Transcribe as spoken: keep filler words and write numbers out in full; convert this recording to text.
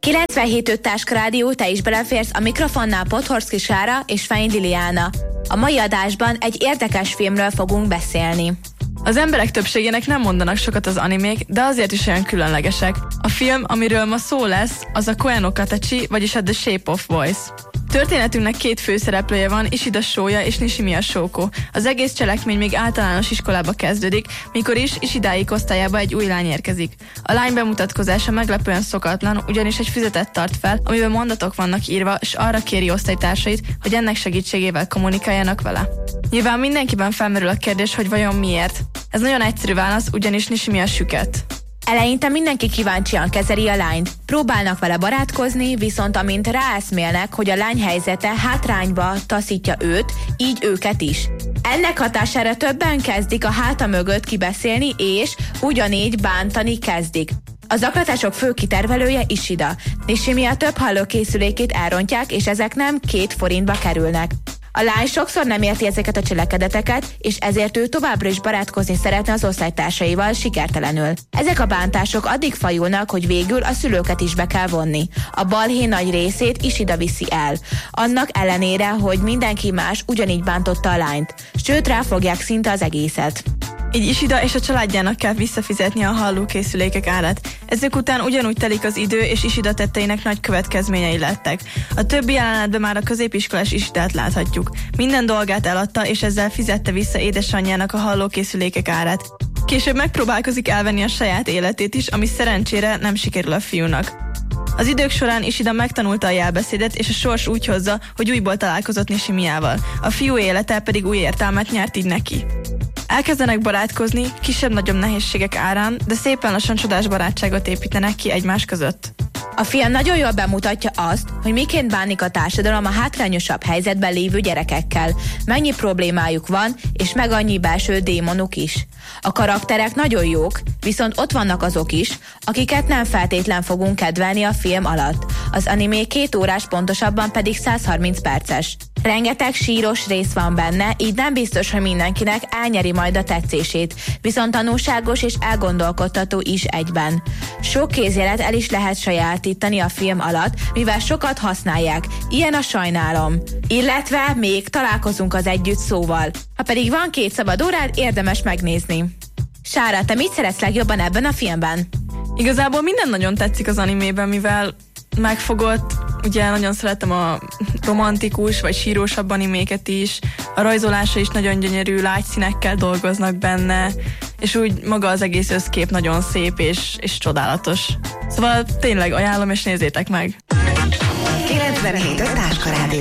kilencvenhét öt Táska Rádió, te is beleférsz a mikrofonnál Podhorszki Sára és Fein Liliana. A mai adásban egy érdekes filmről fogunk beszélni. Az emberek többségének nem mondanak sokat az animék, de azért is olyan különlegesek. A film, amiről ma szó lesz, az a Koe no Katachi, vagyis a The Shape of Voice. Történetünknek két főszereplője van, Ishida Shoya és Nishimiya Shoko. Az egész cselekmény még általános iskolába kezdődik, mikor is Ishidáik osztályába egy új lány érkezik. A lány bemutatkozása meglepően szokatlan, ugyanis egy füzetet tart fel, amiben mondatok vannak írva, és arra kéri osztálytársait, hogy ennek segítségével kommunikáljanak vele. Nyilván mindenkiben felmerül a kérdés, hogy vajon miért. Ez nagyon egyszerű válasz, ugyanis Nishimiya süket. Eleinte mindenki kíváncsian kezeli a lányt. Próbálnak vele barátkozni, viszont amint ráeszmélnek, hogy a lány helyzete hátrányba taszítja őt, így őket is. Ennek hatására többen kezdik a háta mögött kibeszélni, és ugyanígy bántani kezdik. A zaklatások fő kitervelője Ishida. Nishimiya több hallókészülékét elrontják, és ezek nem két forintba kerülnek. A lány sokszor nem érti ezeket a cselekedeteket, és ezért ő továbbra is barátkozni szeretne az osztálytársaival sikertelenül. Ezek a bántások addig fajulnak, hogy végül a szülőket is be kell vonni. A balhé nagy részét Ishida viszi el. Annak ellenére, hogy mindenki más ugyanígy bántotta a lányt. Sőt, ráfogják szinte az egészet. Így Ishida és a családjának kell visszafizetni a hallókészülékek árát. Ezek után ugyanúgy telik az idő, és Ishida tetteinek nagy következményei lettek. A többi jelenetben már a középiskolás Ishidát láthatjuk. Minden dolgát eladta, és ezzel fizette vissza édesanyjának a hallókészülékek árát. Később megpróbálkozik elvenni a saját életét is, ami szerencsére nem sikerül a fiúnak. Az idők során Ishida megtanulta a jelbeszédet, és a sors úgy hozza, hogy újból találkozott Nishimiyával. A fiú élete pedig új értelmet nyert így neki. Elkezdenek barátkozni, kisebb-nagyobb nehézségek árán, de szépen lassan csodás barátságot építenek ki egymás között. A film nagyon jól bemutatja azt, hogy miként bánik a társadalom a hátrányosabb helyzetben lévő gyerekekkel, mennyi problémájuk van, és meg annyi belső démonuk is. A karakterek nagyon jók, viszont ott vannak azok is, akiket nem feltétlen fogunk kedvelni a film alatt. Az animé két órás, pontosabban pedig száz harminc perces. Rengeteg síros rész van benne, így nem biztos, hogy mindenkinek elnyeri majd a tetszését, viszont tanulságos és elgondolkodtató is egyben. Sok kézjelet el is lehet sajátítani a film alatt, mivel sokat használják, ilyen a sajnálom. Illetve még találkozunk az együtt szóval. Ha pedig van két szabad órád, érdemes megnézni. Sára, te mit szeretsz legjobban ebben a filmben? Igazából minden nagyon tetszik az animében, mivel megfogott, ugye nagyon szeretem a romantikus vagy sírósabb animéket is, a rajzolása is nagyon gyönyörű, lágy színekkel dolgoznak benne, és úgy maga az egész összkép nagyon szép és, és csodálatos. Szóval tényleg ajánlom, és nézzétek meg! kilencvenhét öt Táska Rádió.